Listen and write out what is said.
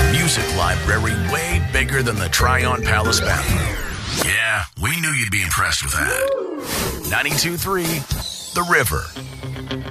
Music library way bigger than the Tryon Palace bathroom. Yeah, we knew you'd be impressed with that. 92.3 The River.